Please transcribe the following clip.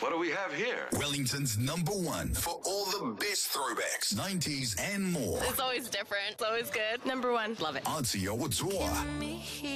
What do we have here? Wellington's number one for all the best throwbacks, 90s and more. It's always different. It's always good. Number one. Love it. Auntie Owotoa.